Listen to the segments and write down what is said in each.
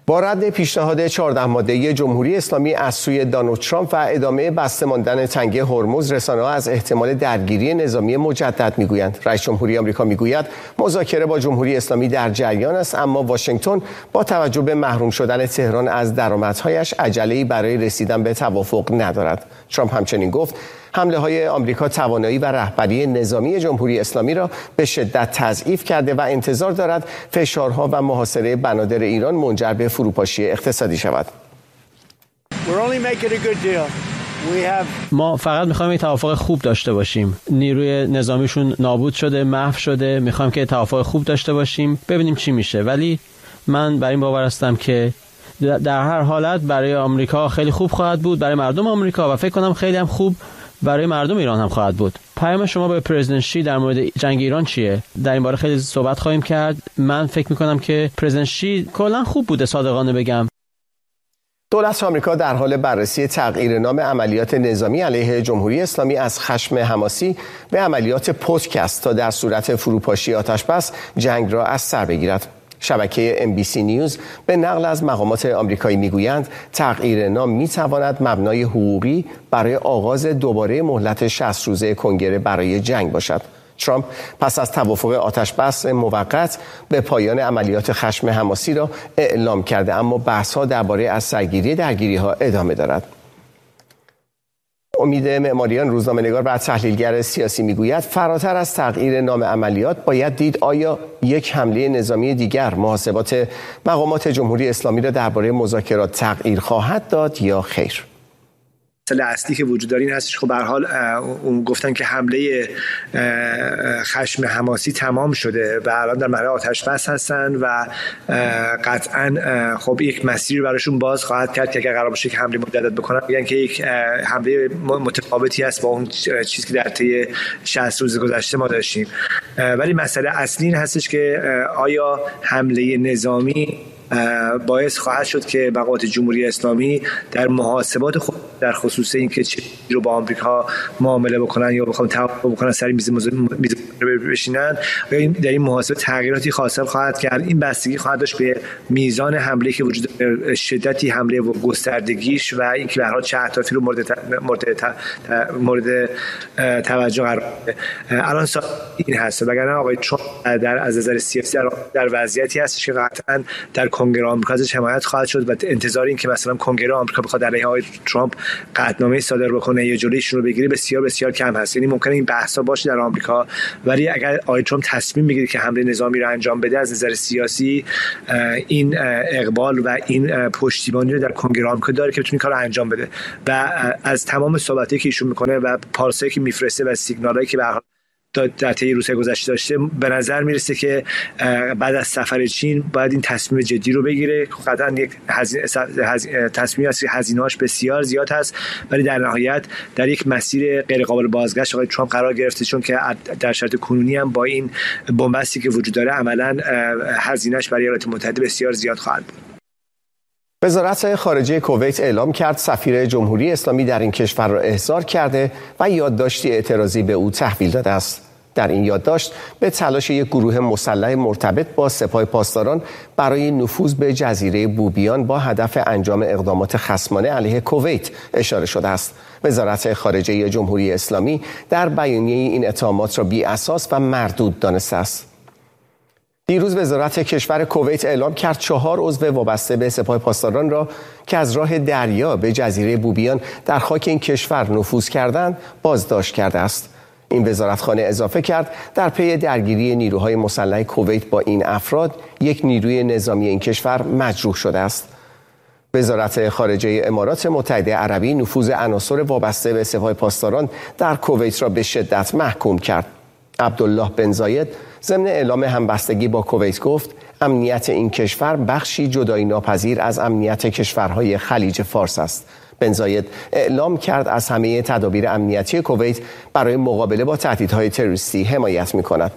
با رد پیشنهاد 14 ماده‌ای جمهوری اسلامی از سوی دونالد ترامپ و ادامه بسته ماندن تنگه هرمز، رسانه‌ها از احتمال درگیری نظامی مجدد میگویند. رئیس جمهوری آمریکا میگوید مذاکره با جمهوری اسلامی در جریان است، اما واشنگتن با توجه به محروم شدن تهران از درآمدهایش عجله‌ای برای رسیدن به توافق ندارد. ترامپ همچنین گفت حمله‌های آمریکا توانایی و رهبری نظامی جمهوری اسلامی را به شدت تضعیف کرده و انتظار دارد فشارها و محاصره بنادر ایران منجر به فروپاشی اقتصادی شود. ما فقط می‌خوایم یک توافق خوب داشته باشیم. نیروی نظامیشون نابود شده، محو شده. می‌خوایم که توافق خوب داشته باشیم، ببینیم چی میشه. ولی من بر این باور هستم که در هر حالت برای آمریکا خیلی خوب خواهد بود، برای مردم آمریکا، و فکر کنم خیلی هم خوب برای مردم ایران هم خواهد بود. پیام شما به پرزیدنت شی در مورد جنگ ایران چیه؟ در این باره خیلی صحبت خواهیم کرد. من فکر می‌کنم که پرزیدنت شی کلاً خوب بوده، صادقانه بگم. دولت آمریکا در حال بررسی تغییر نام عملیات نظامی علیه جمهوری اسلامی از خشم حماسی به عملیات پتک است تا در صورت فروپاشی آتش‌بس جنگ را از سر بگیرد. شبکه NBC نیوز به نقل از مقامات آمریکایی میگویند تغییر نام میتواند مبنای حقوقی برای آغاز دوباره مهلت 60 روزه کنگره برای جنگ باشد. ترامپ پس از توافق آتش‌بس موقت به پایان عملیات خشم حماسی را اعلام کرده، اما بحث‌ها درباره از سرگیری درگیری‌ها ادامه دارد. امید معماریان، روزنامه‌نگار و تحلیلگر سیاسی، میگوید فراتر از تغییر نام عملیات باید دید آیا یک حمله نظامی دیگر محاسبات مقامات جمهوری اسلامی را درباره مذاکرات تغییر خواهد داد یا خیر. مسئله اصلی که وجود داره این هستش خب به هر حال گفتن که حمله خشم حماسی تمام شده و الان در مرحله آتش بس هستن و قطعا خب یک مسیر براشون باز خواهد کرد که اگر قرار باشه که حمله مجدد بکنن میگن که یک حمله متفاوتی است با اون چیزی که در طی 60 روز گذشته ما داشتیم. ولی مسئله اصلی این هستش که آیا حمله نظامی باعث خواهد شد که مقامات جمهوری اسلامی در محاسبات خود در خصوص اینکه چه رو با آمریکا معامله بکنن یا بخوام توافق بکنن سر میز بشینن، یا در این محاسبه تغییراتی حاصل خواهد کرد. این بستگی خواهد داشت به میزان حمله که وجود داره، شدتی حمله و گستردگیش و اینکه به هر حال چه اهدافی رو مورد توجه قرار بده. الان این هست، وگرنه آقای ترامپ از نظر سیاسی در وضعیتی هست که قطعا در کنگره آمریکا ازش حمایت خواهد شد و انتظار این که مثلا کنگره آمریکا بخواد علیه آقای ترامپ قطعنامه صادر بکنه یا جلویشون رو بگیره بسیار بسیار کم هست. یعنی ممکنه این بحثا باشه در آمریکا، ولی اگر آقای ترامپ تصمیم بگیره که حمله نظامی رو انجام بده، از نظر سیاسی این اقبال و این پشتیبانی رو در کنگره آمریکا داره که بتونه کارو انجام بده. و از تمام صحبتایی که ایشون میکنه و پارسایی که میفرسته و سیگنالایی که به هر حال در طی روزهای گذشته داشته، به نظر میرسه که بعد از سفر چین باید این تصمیم جدی رو بگیره. قطعا یک تصمیمی است که هزینه‌اش بسیار زیاد هست، ولی در نهایت در یک مسیر غیر قابل بازگشت آقای ترامپ قرار گرفته، چون که در شرایط کنونی هم با این بنبستی که وجود داره عملاً هزینه‌اش برای ایالات متحده بسیار زیاد خواهد بود. وزارت خارجه کویت اعلام کرد سفیر جمهوری اسلامی در این کشور را احضار کرده و یادداشتی اعتراضی به او تحویل داده است. در این یادداشت به تلاش یک گروه مسلح مرتبط با سپاه پاسداران برای نفوذ به جزیره بوبیان با هدف انجام اقدامات خصمانه علیه کویت اشاره شده است. وزارت خارجه جمهوری اسلامی در بیانیه این اتهامات را بی اساس و مردود دانسته است. دیروز وزارت کشور کویت اعلام کرد 4 عضو وابسته به سپاه پاسداران را که از راه دریا به جزیره بوبیان در خاک این کشور نفوذ کردند بازداشت کرده است. این وزارتخانه اضافه کرد در پی درگیری نیروهای مسلح کویت با این افراد یک نیروی نظامی این کشور مجروح شده است. وزارت خارجه امارات متحده عربی نفوذ عناصر وابسته به سپاه پاسداران در کویت را به شدت محکوم کرد. عبدالله بن زاید ضمن اعلام همبستگی با کویت گفت امنیت این کشور بخشی جدایی ناپذیر از امنیت کشورهای خلیج فارس است. بن زاید اعلام کرد از همه تدابیر امنیتی کویت برای مقابله با تهدیدهای تروریستی حمایت می‌کند.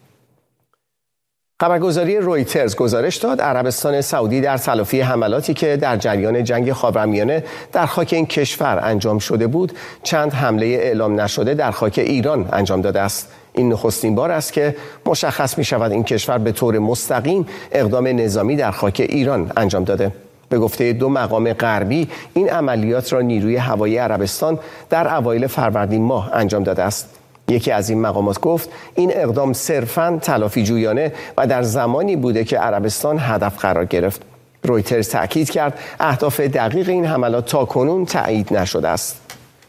خبرگزاری رویترز گزارش داد عربستان سعودی در تلافی حملاتی که در جریان جنگ خاورمیانه در خاک این کشور انجام شده بود، چند حمله اعلام نشده در خاک ایران انجام داده است. این نخستین بار است که مشخص می شود این کشور به طور مستقیم اقدام نظامی در خاک ایران انجام داده. به گفته دو مقام غربی این عملیات را نیروی هوایی عربستان در اوایل فروردین ماه انجام داده است. یکی از این مقامات گفت این اقدام صرفاً تلافی جویانه و در زمانی بوده که عربستان هدف قرار گرفت. رویترز تأکید کرد اهداف دقیق این حملات تاکنون تایید نشده است.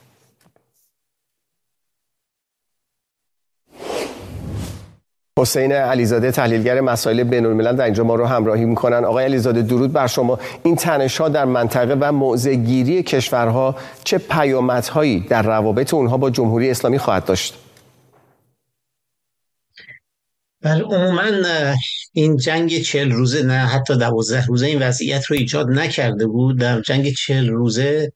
حسین علیزاده تحلیلگر مسائل بین‌الملل در اینجا ما رو همراهی می‌کنن. آقای علیزاده درود بر شما. این تنش‌ها در منطقه و موضع‌گیری کشورها چه پیامدهایی در روابط اونها با جمهوری اسلامی خواهد داشت؟ عموما این جنگ 40 روزه، نه حتی 12 روزه، این وضعیت رو ایجاد نکرده بود. در جنگ 40 روزه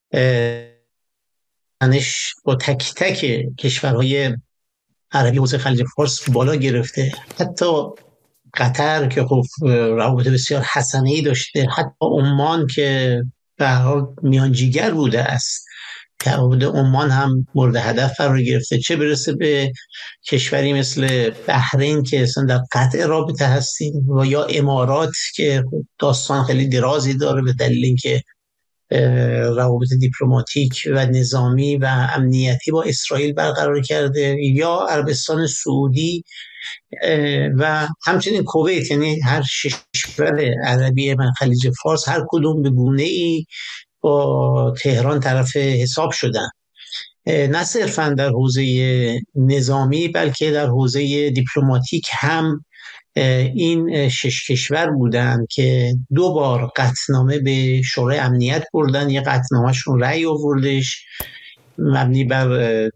تنش با تک تک کشورهای عربی حوزه خلیج فارس بالا گرفته. حتی قطر که خب روابط بسیار حسنه‌ای داشته، حتی عمان که به هر حال میانجیگر بوده است، روابط عمان هم مورد هدف قرار گرفته. چه برسه به کشوری مثل بحرین که اصلا در قطع رابطه هستیم، و یا امارات که داستان خیلی درازی داره به دلیل اینکه روابط دیپلماتیک و نظامی و امنیتی با اسرائیل برقرار کرده، یا عربستان سعودی و همچنین کویت. یعنی هر کشور عربی من خلیج فارس هر کدوم به گونه‌ای با تهران طرف حساب شدن، نه صرفا در حوزه نظامی بلکه در حوزه دیپلماتیک هم. این 6 کشور بودن که 2 بار قطعنامه به شورای امنیت بردن. یه قطعنامه‌شون رأی آوردش مبنی بر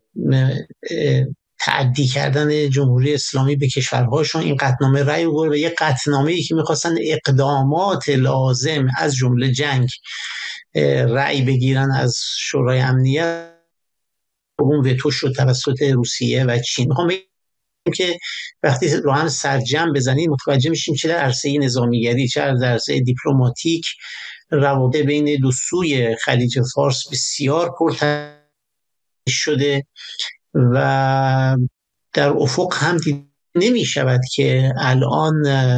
تعدی کردن جمهوری اسلامی به کشورهاشون. این قطعنامه رأی آورد و یه قطعنامه‌ای که می‌خواستن اقدامات لازم از جمله جنگ رأی بگیرن از شورای امنیت، اون وتو شد توسط روسیه و چین. میخوام بگم که وقتی رو هم سرجم بزنیم متوجه میشیم چه در عرصه نظامیگری چه در عرصه دیپلماتیک روابط بین دو سوی خلیج فارس بسیار پرتنش شده و در افق هم نمی شود که الان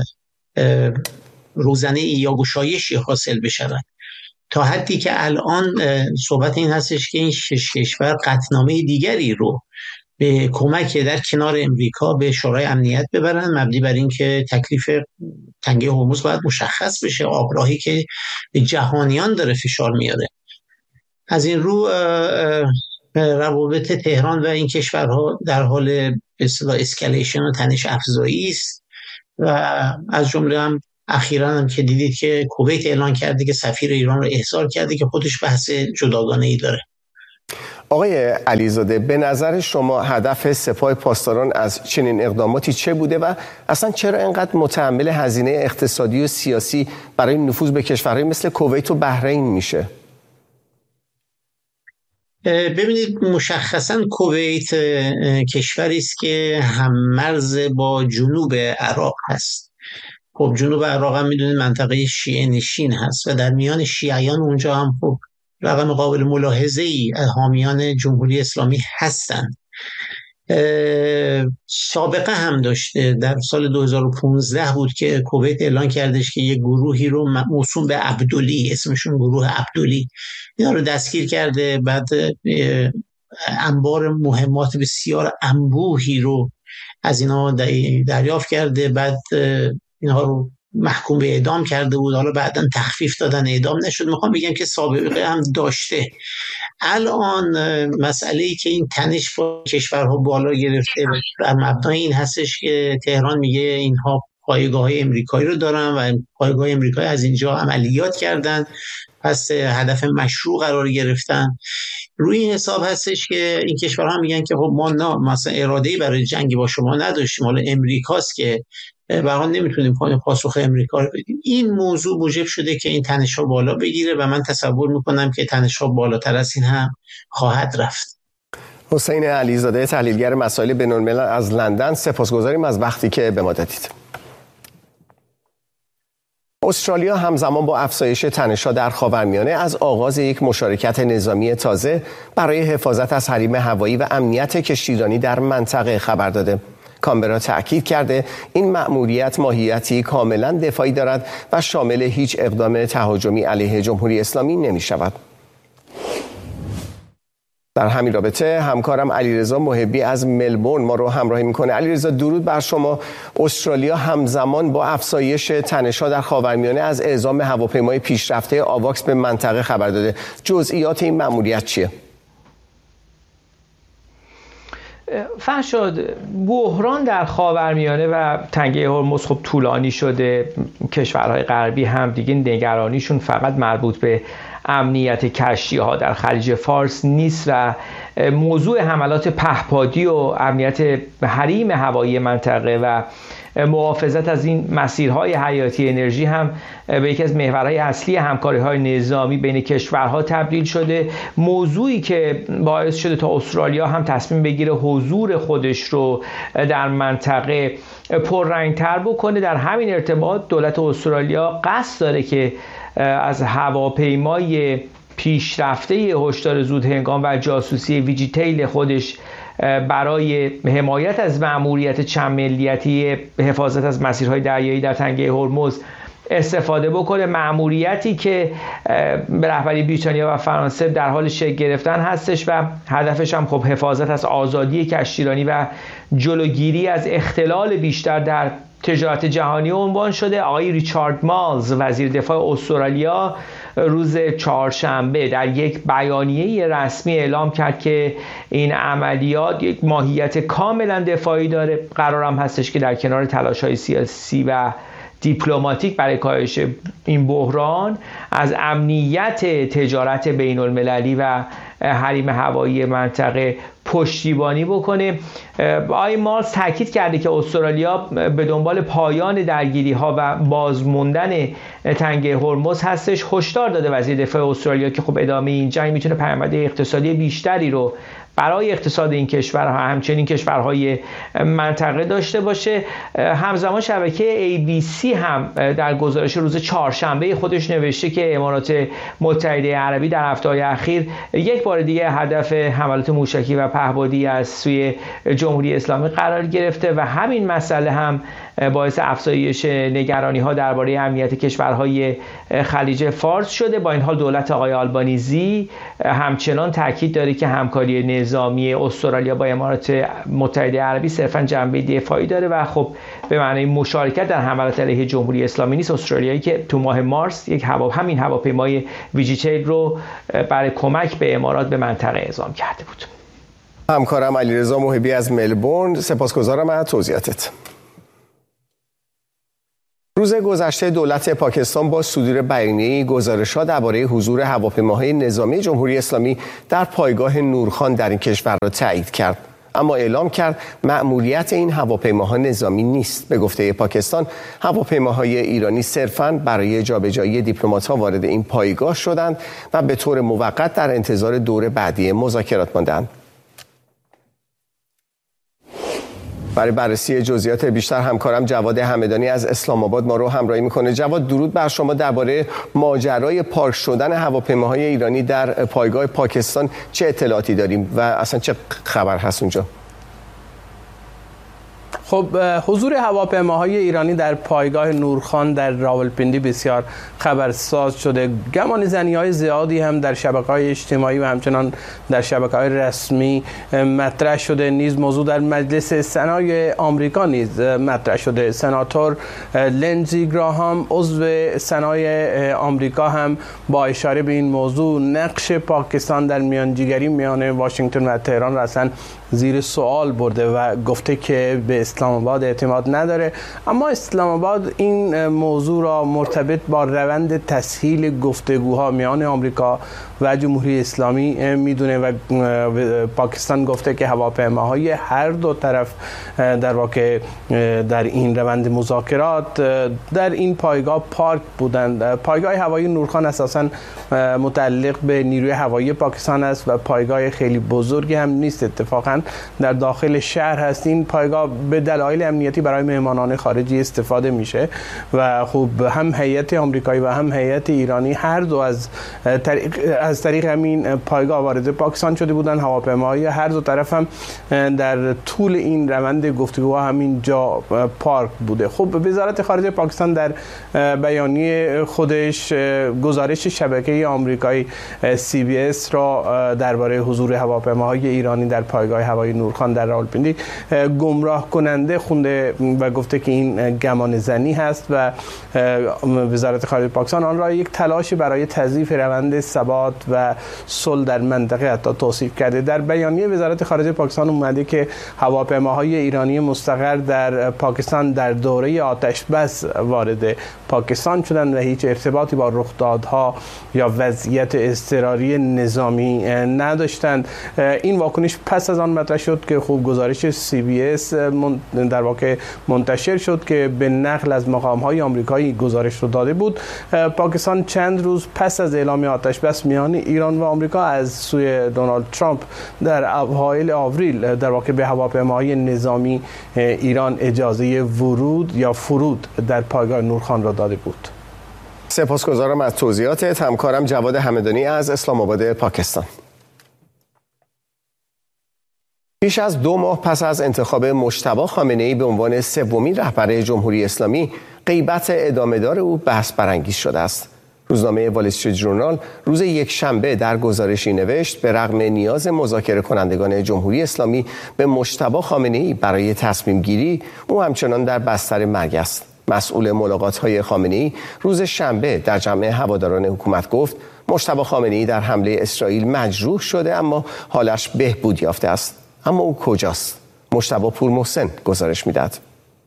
روزنه یا گشایشی حاصل بشود، تا حدی که الان صحبت این هستش که این 6 کشور قطعنامه دیگری رو به کمک در کنار امریکا به شورای امنیت ببرن، مبنی بر این که تکلیف تنگه هرمز باید مشخص بشه، آبراهی که به جهانیان داره فشار میاره. از این رو روابط تهران و این کشورها در حال به اصطلاح اسکالیشن و تنش افزایی است و از جمله هم اخیراً هم که دیدید که کویت اعلان کرده که سفیر ایران رو احضار کرده که خودش بحث جداگانه‌ای داره. آقای علیزاده، به نظر شما هدف سپاه پاسداران از چنین اقداماتی چه بوده و اصلا چرا اینقدر متحمل هزینه اقتصادی و سیاسی برای نفوذ به کشورهای مثل کویت و بحرین میشه؟ ببینید، مشخصاً کویت کشوری است که هم‌مرز با جنوب عراق هست. خب جنوب عراق هم میدونید منطقه شیعه نشین هست و در میان شیعیان اونجا هم خب رقم قابل ملاحظه‌ای حامیان جمهوری اسلامی هستند. سابقه هم داشته. در سال 2015 بود که کویت اعلان کردش که یک گروهی رو موسوم به عبدلی، اسمشون گروه عبدلی، اینا رو دستگیر کرده. بعد انبار مهمات بسیار انبوهی رو از اینا دریافت کرده. بعد اینها رو محکوم به اعدام کرده بود. حالا بعداً تخفیف دادن، اعدام نشد. میخوام بگم که سابقه هم داشته. الان مسئله‌ای که این تنش با کشورها بالا گرفته بر مبنای این هستش که تهران میگه اینها پایگاه‌های امریکایی رو دارن و پایگاه امریکایی از اینجا عملیات کردن، پس هدف مشروع قرار گرفتن. روی این حساب هستش که این کشورها میگن که خب ما مثلا اراده‌ای برای جنگ با شما نداشتیم، حالا امریکاست که واقعا نمیتونیم پاسخ امریکا رو بدیم. این موضوع موجب شده که این تنش‌ها بالا بگیره و من تصور میکنم که تنش‌ها بالاتر از این هم خواهد رفت. حسین علیزاده تحلیلگر مسائل بین‌الملل از لندن، سپاسگزاریم از وقتی که به ما دادید. استرالیا همزمان با افزایش تنش‌ها در خاورمیانه از آغاز یک مشارکت نظامی تازه برای حفاظت از حریم هوایی و امنیت کشتیرانی در منطقه خبر داده. کانبرا تأکید کرده این مأموریت ماهیتی کاملا دفاعی دارد و شامل هیچ اقدام تهاجمی علیه جمهوری اسلامی نمی شود. در همین رابطه همکارم علیرضا محبی از ملبورن ما رو همراهی میکنه. علیرضا درود بر شما. استرالیا همزمان با افزایش تنش‌ها در خاورمیانه از اعزام هواپیمای پیشرفته آواکس به منطقه خبر داده. جزئیات این مأموریت چیه؟ فرشاد، بحران در خاورمیانه و تنگه هرمز خب طولانی شده. کشورهای غربی هم دیگه نگرانیشون فقط مربوط به امنیت کشتی‌ها در خلیج فارس نیست و موضوع حملات پهپادی و امنیت حریم هوایی منطقه و محافظت از این مسیرهای حیاتی انرژی هم به یکی از محورهای اصلی همکاری‌های نظامی بین کشورها تبدیل شده. موضوعی که باعث شده تا استرالیا هم تصمیم بگیره حضور خودش رو در منطقه پررنگ‌تر بکنه. در همین ارتباط دولت استرالیا قصد داره که از هواپیمای پیشرفته هشدار زود هنگام و جاسوسی ویجیتیل خودش برای حمایت از مأموریت چند ملیتی حفاظت از مسیرهای دریایی در تنگه هرمز استفاده بکنه. مأموریتی که به رهبری بریتانیا و فرانسه در حال شکل گرفتن هستش و هدفش هم خب حفاظت از آزادی کشتیرانی و جلوگیری از اختلال بیشتر در تجارت جهانی عنوان شده. آقای ریچارد مالز وزیر دفاع استرالیا روز چهارشنبه در یک بیانیه رسمی اعلام کرد که این عملیات یک ماهیت کاملا دفاعی داره. قرارم هستش که در کنار تلاش‌های سیاسی و دیپلماتیک برای کاهش این بحران از امنیت تجارت بین المللی و حریم هوایی منطقه پشتیبانی بکنه. آقای مالز تاکید کرده که استرالیا به دنبال پایان درگیری‌ها و بازموندن تنگه هرمز هستش. هشدار داده وزیر دفاع استرالیا که خب ادامه این جنگ میتونه پیامد اقتصادی بیشتری رو برای اقتصاد این کشورها همچنین کشورهای منطقه داشته باشه. همزمان شبکه ABC هم در گزارش روز چهارشنبه خودش نوشته که امارات متحده عربی در هفته‌های اخیر یک بار دیگه هدف حملات موشکی و پهپادی از سوی جمهوری اسلامی قرار گرفته و همین مسئله هم باعث افزایش نگرانی‌ها درباره امنیت کشورهای خلیج فارس شده. با این حال دولت آقای آلبانیزی همچنان تاکید داره که همکاری نظامی استرالیا با امارات متحده عربی صرفاً جنبه دفاعی داره و خب به معنای مشارکت در حملات علیه جمهوری اسلامی نیست. استرالیایی که تو ماه مارس همین هواپیمای ویجیتیل رو برای کمک به امارات به منطقه اعزام کرده بود. همکارم علیرضا محبی از ملبورن، سپاسگزارم از توضیحاتت. روز گذشته دولت پاکستان با صدور بیانیه‌ای گزارش‌ها درباره حضور هواپیماهای نظامی جمهوری اسلامی در پایگاه نورخان در این کشور را تایید کرد، اما اعلام کرد مأموریت این هواپیماها نظامی نیست. به گفته پاکستان هواپیماهای ایرانی صرفاً برای جابجایی دیپلمات‌ها وارد این پایگاه شدند و به طور موقت در انتظار دور بعدی مذاکرات ماندند. برای بررسی جزئیات بیشتر همکارم جواد همدانی از اسلام آباد ما رو همراهی میکنه. جواد درود بر شما. درباره ماجرای پارک شدن هواپیماهای ایرانی در پایگاه پاکستان چه اطلاعاتی داریم و اصلا چه خبر هست اونجا؟ خب حضور هواپیماهای ایرانی در پایگاه نورخان در راولپیندی بسیار خبرساز شده. گمانه‌زنی‌های زیادی هم در شبکه‌های اجتماعی و همچنان در شبکه‌های رسمی مطرح شده. نیز موضوع در مجلس سنای آمریکا نیز مطرح شده. سناتور لندزی گراهام عضو سنای آمریکا هم با اشاره به این موضوع نقش پاکستان در میانجیگری میان واشنگتن و تهران را اصلا زیر سوال برده و گفته که به اسلام آباد اعتماد نداره. اما اسلام آباد این موضوع را مرتبط با روند تسهیل گفتگوها میان آمریکا و جمهوری اسلامی میدونه و پاکستان گفته که هواپیماهای هر دو طرف در واقع در این روند مذاکرات در این پایگاه پارک بودند. پایگاه هوایی نورخان اساساً متعلق به نیروی هوایی پاکستان است و پایگاه خیلی بزرگی هم نیست. اتفاقاً در داخل شهر هست. این پایگاه به دلایل امنیتی برای مهمانان خارجی استفاده میشه و خب هم هیئت آمریکایی و هم هیئت ایرانی هر دو از طریق همین پایگاه وارد پاکستان شده بودن. هواپیماهای هر دو طرف هم در طول این روند گفتگوها همین جا پارک بوده. خب وزارت خارجه پاکستان در بیانیه خودش گزارش شبکه آمریکایی CBS را درباره حضور هواپیماهای ایرانی در پایگاه هوایی نورخان در راولپیندی گمراه کننده خونده و گفته که این گمان زنی هست و وزارت خارجه پاکستان آن را یک تلاش برای تضعیف روند ثبات و صلح در منطقه حتی توصیف کرده. در بیانیه وزارت خارجه پاکستان اومده که هواپیماهای ایرانی مستقر در پاکستان در دوره آتش بس وارد پاکستان شدند و هیچ ارتباطی با رخدادها یا وضعیت اضطراری نظامی نداشتند. این واکنش پس از آن مطرح شد که خوب گزارش CBS در واقع منتشر شد که به نقل از مقام‌های آمریکایی گزارش رو داده بود. پاکستان چند روز پس از اعلام آتش بس میان ایران و آمریکا از سوی دونالد ترامپ در اوایل آوریل در واقع به هواپیماهای نظامی ایران اجازه ورود یا فرود در پایگاه نورخان را داده بود. سپاسگزارم از توضیحاتت. همکارم جواد همدانی از اسلام آباد پاکستان. بیش از 2 ماه پس از انتخاب مجتبی خامنه‌ای به عنوان سومین رهبر جمهوری اسلامی، غیبت ادامه‌دار او بحث برانگیز شده است. روزنامه وال استریت ژورنال روز یکشنبه در گزارشی نوشت به رغم نیاز مذاکره کنندگان جمهوری اسلامی به مجتبی خامنه‌ای برای تصمیم گیری، او همچنان در بستر مرگ است. مسئول ملاقات‌های خامنه‌ای روز شنبه در جمع هواداران حکومت گفت مجتبی خامنه‌ای در حمله اسرائیل مجروح شده اما حالش بهبود یافته است. اما او کجاست؟ مجتبی پورمحسن گزارش می‌دهد.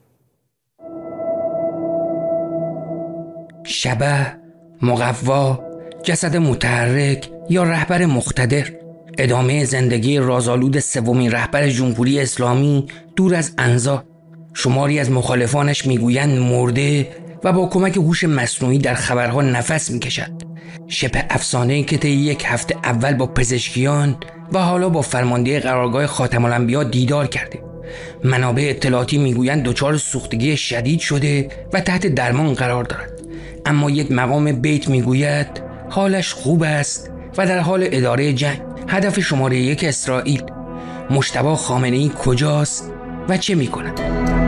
شبح، مقوا، جسد متحرک یا رهبر مقتدر، ادامه زندگی رازآلود سومین رهبر جمهوری اسلامی دور از انزا. شماری از مخالفانش میگویند مرده و با کمک هوش مصنوعی در خبرها نفس میکشد. شبه افسانه‌ای که طی یک هفته اول با پزشکیان و حالا با فرمانده قرارگاه خاتم الانبیا دیدار کرده. منابع اطلاعاتی میگویند دچار سوختگی شدید شده و تحت درمان قرار دارد. اما یک مقام بیت میگوید حالش خوب است و در حال اداره جنگ. هدف شماره 1 اسرائیل. مجتبی خامنه‌ای کجاست و چه میکند؟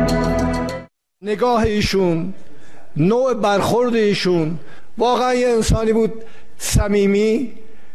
نگاه ایشون، نوع برخورد ایشون واقعا یه انسانی بود صمیمی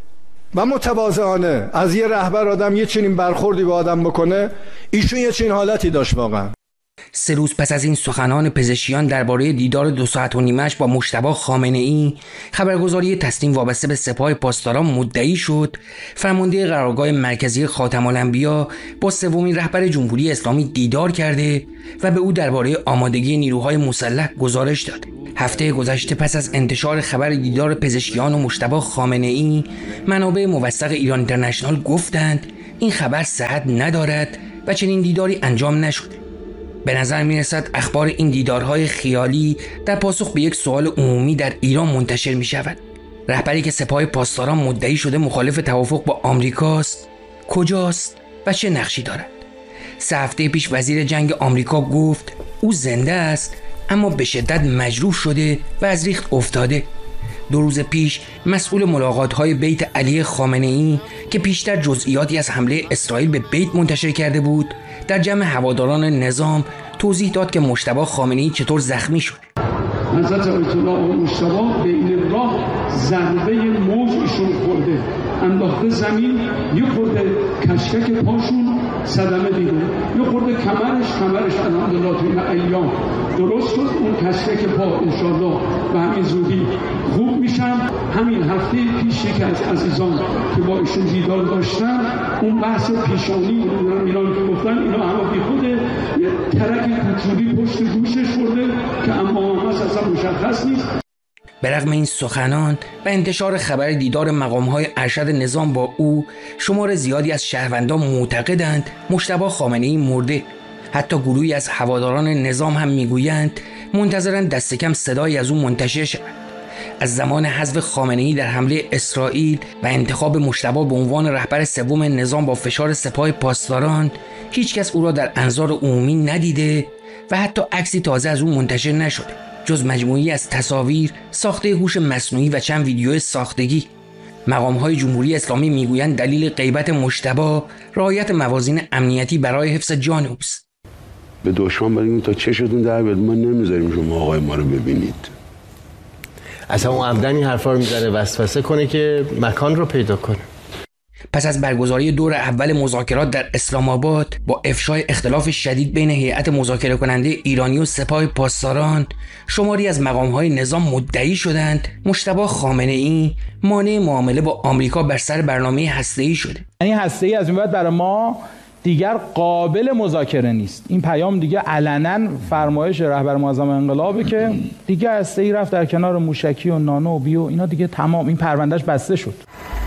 و متواضعانه. از یه رهبر آدم یه چنین برخوردی با آدم بکنه، ایشون یه چنین حالتی داشت واقعا. 3 روز پس از این سخنان پزشکیان درباره دیدار 2 ساعت و نیمه‌اش با مجتبی خامنه‌ای، خبرگزاری تسنیم وابسته به سپاه پاسداران مدعی شد فرمانده قرارگاه مرکزی خاتم الانبیا با سومین رهبر جمهوری اسلامی دیدار کرده و به او درباره آمادگی نیروهای مسلح گزارش داد. هفته گذشته پس از انتشار خبر دیدار پزشکیان و مجتبی خامنه‌ای، منابع موثق ایران اینترنشنال گفتند این خبر صحت ندارد و چنین دیداری انجام نشد. به نظر می رسد اخبار این دیدارهای خیالی در پاسخ به یک سوال عمومی در ایران منتشر می شود. رهبری که سپاه پاسداران مدعی شده مخالف توافق با آمریکاست، کجاست و چه نقشی دارد؟ 3 هفته پیش وزیر جنگ آمریکا گفت او زنده است اما به شدت مجروح شده و از ریخت افتاده. 2 روز پیش مسئول ملاقات‌های بیت علی خامنه‌ای که بیشتر جزئیاتی از حمله اسرائیل به بیت منتشر کرده بود، در جمع هواداران نظام توضیح داد که مجتبی خامنه‌ای چطور زخمی شد. حضرت آیت الله مجتبی بین راه ضربه موج ایشون خورده، انداخته زمین، یه خورده کشکک پاشون صدمه دیده، یه خورده کمرش الحمدلله تو این ایام درست شد. اون کشکک پا انشالله به همین زودی خوب میشن. همین هفته پیش یکی از عزیزان که با ایشون دیدار داشتن، اون بحث پیشانی ایران که گفتن اینا همه بی خوده، یه ترک کوچولی پشت گوشش خورده که اما اصلا مشخص نیست. به رغم این سخنان و انتشار خبر دیدار مقام‌های ارشد نظام با او، شمار زیادی از شهروندان معتقدند مجتبی خامنه‌ای مرده. حتی گروهی از هواداران نظام هم میگویند منتظرند دست کم صدایی از او منتشر شود. از زمان حذف خامنه‌ای در حمله اسرائیل و انتخاب مجتبی به عنوان رهبر سوم نظام با فشار سپاه پاسداران هیچکس او را در انظار عمومی ندیده و حتی عکسی تازه از او منتشر نشده جز مجموعی از تصاویر ساخته هوش مصنوعی و چند ویدیو ساختگی. مقام‌های جمهوری اسلامی میگویند دلیل غیبت مجتبی رعایت موازین امنیتی برای حفظ جان اوست. به دشمن بگیم تا چشتون در بیاد، ما نمیذاریم شما آقای ما رو ببینید. اصلا اون عمدن این حرفا رو میزنه وسوسه کنه که مکان رو پیدا کنه. پس از برگزاری دور اول مذاکرات در اسلام آباد با افشای اختلاف شدید بین هیئت مذاکره کننده ایرانی و سپاه پاسداران، شماری از مقام‌های نظام مدعی شدند مجتبی خامنه‌ای مانع معامله با آمریکا بر سر برنامه هسته‌ای شده. یعنی هسته‌ای از این بعد برای ما دیگر قابل مذاکره نیست. این پیام دیگه علنا فرمایش رهبر معظم انقلابه که دیگه هسته‌ای رفت در کنار موشکی و نانو و بیو، اینا دیگه تمام، این پروندهش بسته شد.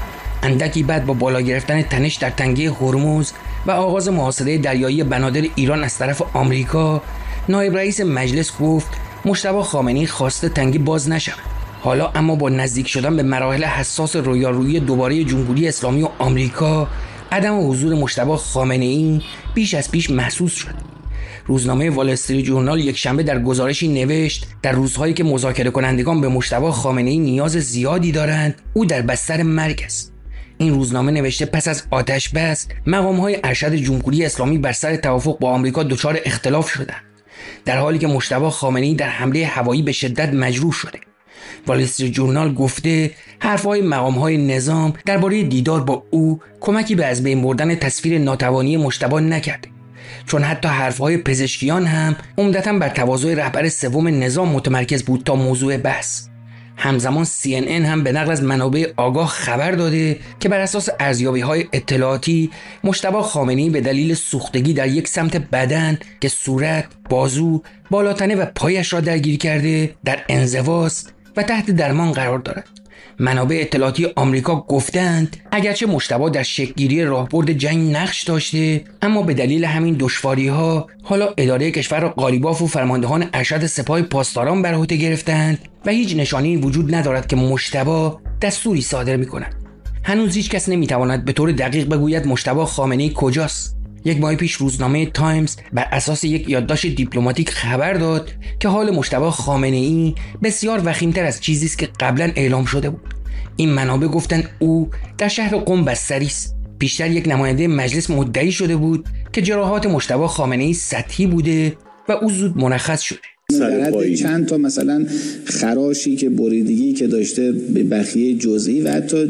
اندکی بعد با بالا گرفتن تنش در تنگه هرمز و آغاز محاصره دریایی بنادر ایران از طرف آمریکا، نایب رئیس مجلس گفت مجتبی خامنه‌ای خواسته تنگه باز نشود. حالا اما با نزدیک شدن به مراحل حساس رویارویی دوباره جمهوری اسلامی و آمریکا، عدم حضور مجتبی خامنه‌ای بیش از پیش محسوس شد. روزنامه وال استریت ژورنال یک شنبه در گزارشی نوشت در روزهایی که مذاکره کنندگان به مجتبی خامنه‌ای نیاز زیادی دارند، او در بستر مرگ است. این روزنامه نوشته پس از آتش بس مقام‌های ارشد جمهوری اسلامی بر سر توافق با آمریکا دچار اختلاف شدند، در حالی که مجتبی خامنه‌ای در حمله هوایی به شدت مجروح شده. وال استریت ژورنال گفته حرف‌های مقام‌های نظام درباره دیدار با او کمکی به از بین بردن تصویر ناتوانی مجتبی نکرده، چون حتی حرف‌های پزشکیان هم عمدتاً بر تواضع رهبر سوم نظام متمرکز بود تا موضوع بحث. همزمان CNN هم به نقل از منابع آگاه خبر داده که بر اساس ارزیابی‌های اطلاعاتی مجتبی خامنه‌ای به دلیل سوختگی در یک سمت بدن که صورت، بازو، بالاتنه و پایش را درگیر کرده در انزواست و تحت درمان قرار دارد. منابع اطلاعاتی آمریکا گفتند اگرچه مجتبی در شکل‌گیری راهبرد جنگ نقش داشته، اما به دلیل همین دشواری‌ها حالا اداره کشور را قالیباف و فرماندهان ارشد سپاه پاسداران بر عهده گرفتند و هیچ نشانه‌ای وجود ندارد که مجتبی دستوری صادر می‌کند. هنوز هیچ کس نمی‌تواند به طور دقیق بگوید مجتبی خامنه‌ای کجاست. یک ماه پیش روزنامه تایمز بر اساس یک یادداشت دیپلماتیک خبر داد که حال مجتبی خامنه‌ای بسیار وخیم‌تر از چیزی است که قبلا اعلام شده بود. این منابع گفتند او در شهر قم بستری است. بیشتر یک نماینده مجلس مدعی شده بود که جراحات مجتبی خامنه‌ای سطحی بوده و او زود مرخص شده. در حد چند تا مثلا خراشی که بریدگی که داشته به بخیه جزئی و حتی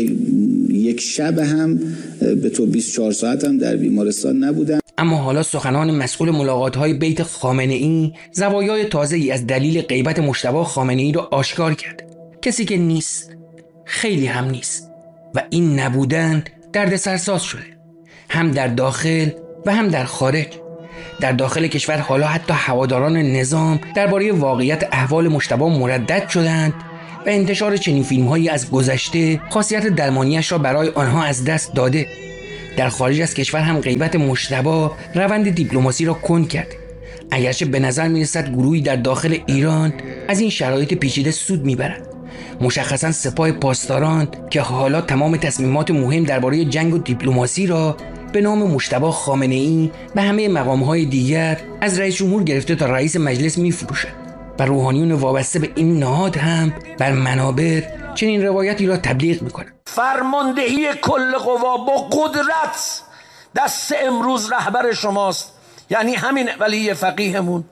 یک شب هم به تو 24 ساعت هم در بیمارستان نبودن. اما حالا سخنان مسئول ملاقات‌های بیت خامنه‌ای زوایای تازه‌ای از دلیل غیبت مجتبی خامنه‌ای را آشکار کرد. کسی که نیست، خیلی هم نیست و این نبودن دردسرساز شده، هم در داخل و هم در خارج. در داخل کشور حالا حتی هواداران نظام درباره واقعیت احوال مجتبی مردد شدند و انتشار چنین فیلم‌هایی از گذشته خاصیت درمانیش را برای آنها از دست داده. در خارج از کشور هم غیبت مجتبی روند دیپلماسی را کند کرد، اگرچه به نظر می‌رسد گروهی در داخل ایران از این شرایط پیچیده سود می‌برند. مشخصاً سپاه پاسداران که حالا تمام تصمیمات مهم درباره جنگ و دیپلماسی را به نام مجتبی خامنه‌ای به همه مقام‌های دیگر از رئیس جمهور گرفته تا رئیس مجلس می‌فروشد و روحانیون وابسته به این نهاد هم بر منابر چنین روایتی را تبلیغ می‌کنند. فرماندهی کل قوا با قدرت دست امروز رهبر شماست، یعنی همین ولی فقیهمون،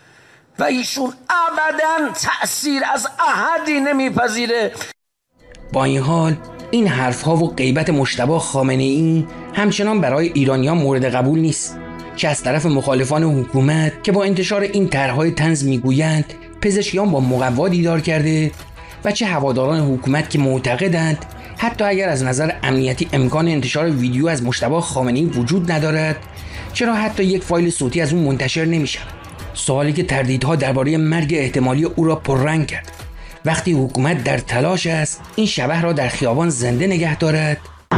و ایشون ابداً تأثیر از احدی نمیپذیره. با این حال این حرفها و غیبت مجتبی خامنه‌ای همچنان برای ایرانیان مورد قبول نیست، چه از طرف مخالفان حکومت که با انتشار این طرح‌های طنز میگویند پزشکیان با مقوا دیدار کرده و چه هواداران حکومت که معتقدند حتی اگر از نظر امنیتی امکان انتشار ویدیو از مجتبی خامنه‌ای وجود ندارد، چرا حتی یک فایل صوتی از اون منتشر نمی‌شود؟ سوالی که تردیدها درباره مرگ احتمالی او را پررنگ کرد. وقتی حکومت در تلاش است این شبح را در خیابان زنده نگه دارد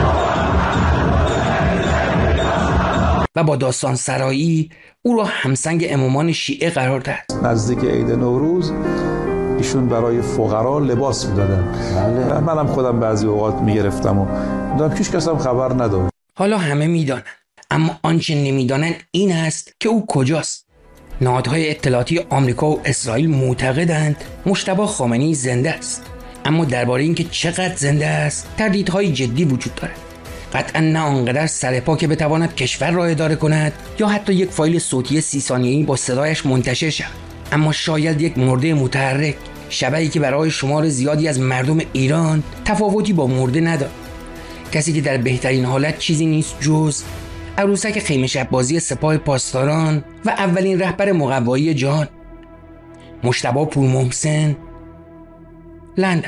و با داستان سرایی او را همسنگ امامان شیعه قرار دهد. نزدیک عید نوروز ایشون برای فقرا لباس میدادن. منم خودم بعضی اوقات میگرفتم و دیدم هیچ کس هم خبر نداشت. حالا همه میدانن، اما آنچه نمیدانن این است که او کجاست. نهادهای اطلاعاتی آمریکا و اسرائیل معتقدند مجتبی خامنه‌ای زنده است، اما درباره اینکه چقدر زنده است تردیدهای جدی وجود دارد. قطعا نه آنقدر سرپا که بتواند کشور را اداره کند یا حتی یک فایل صوتی 30 ثانیه‌ای با صدایش منتشر شود، اما شاید یک مرده متحرک، شبحی که برای شمار زیادی از مردم ایران تفاوتی با مرده ندارد. کسی که در بهترین حالت چیزی نیست جز عروسک خیمه شب بازی سپاه پاسداران و اولین رهبر مقوایی جهان، مجتبی پورمحسن، لندن.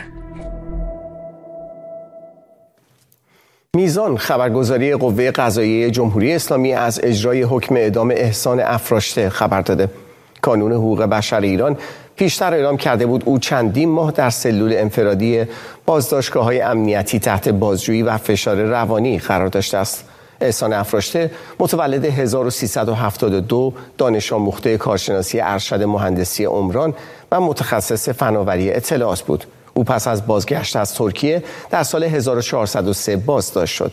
میزان خبرگزاری قوه قضاییه جمهوری اسلامی از اجرای حکم اعدام احسان افراشته خبر داده. کانون حقوق بشر ایران پیشتر اعلام کرده بود او چندین ماه در سلول انفرادی بازداشتگاه‌های امنیتی تحت بازجویی و فشار روانی قرار داشته است. احسان افراشته متولد 1372 دانش آموخته کارشناسی ارشد مهندسی عمران و متخصص فناوری اطلاعات بود. او پس از بازگشت از ترکیه در سال 1403 بازداشت شد.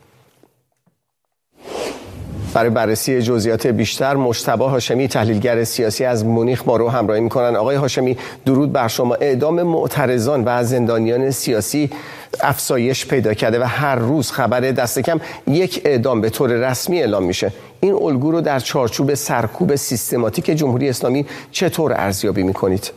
برای بررسی جزئیات بیشتر مجتبی هاشمی تحلیلگر سیاسی از مونیخ ما رو همراهی می‌کنن. آقای هاشمی درود بر شما. اعدام معترضان و زندانیان سیاسی افزایش پیدا کرده و هر روز خبر دست کم یک اعدام به طور رسمی اعلام میشه. این الگو رو در چارچوب سرکوب سیستماتیک جمهوری اسلامی چطور ارزیابی می‌کنید؟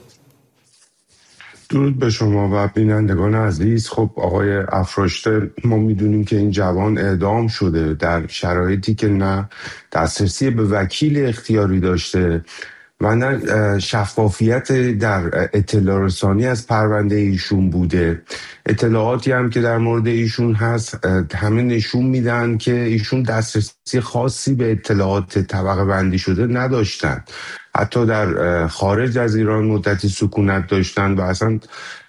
درود به شما و بینندگان عزیز. خب آقای افراشته، ما میدونیم که این جوان اعدام شده در شرایطی که نه دسترسی به وکیل اختیاری داشته و نه شفافیت در اطلاع رسانی از پرونده ایشون بوده. اطلاعاتی هم که در مورد ایشون هست همه نشون میدن که ایشون دسترسی خاصی به اطلاعات طبقه بندی شده نداشتن. حتی در خارج از ایران مدتی سکونت داشتن و اصلا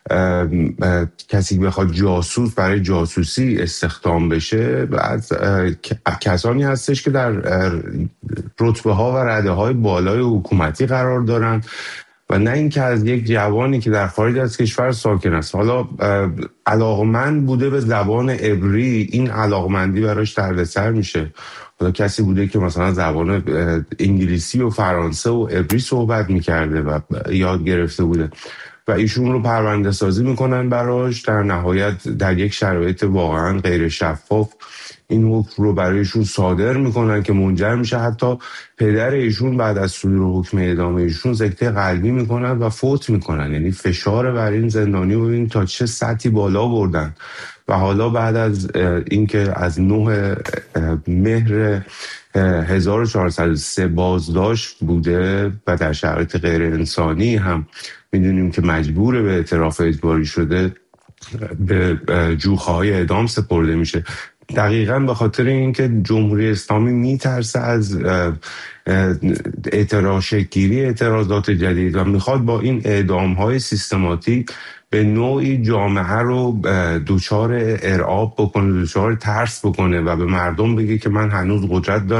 کسی بخواد جاسوس برای جاسوسی استخدام بشه و از کسانی هستش که در رتبه ها و رده های بالای حکومتی قرار دارن و نه اینکه از یک جوانی که در خارج از کشور ساکن است. حالا علاقمند بوده به زبان عبری، این علاقمندی براش دردسر میشه. حالا کسی بوده که مثلا زبان انگلیسی و فرانسه و عبری صحبت میکرده و یاد گرفته بوده و ایشون رو پرونده سازی میکنن براش، در نهایت در یک شرایط واقعا غیر شفاف این حکم رو برایشون صادر میکنن که منجر میشه حتی پدر ایشون بعد از صدور حکم اعدام ایشون سکته قلبی میکنن و فوت میکنن. یعنی فشار بر این زندانی رو ببین تا چه سطحی بالا بردن و حالا بعد از اینکه از 9 مهر 1403 بازداشت بوده و در شرایط غیر انسانی هم میدونیم که مجبور به اعتراف اجباری شده، به جوخه‌های اعدام سپرده میشه. دقیقاً به خاطر اینکه جمهوری اسلامی میترسه از شکل‌گیری اعتراضات جدید و میخواد با این اعدام‌های سیستماتیک به نوعی جامعه رو دچار ارعاب بکنه، دچار ترس بکنه و به مردم بگه که من هنوز قدرت دارم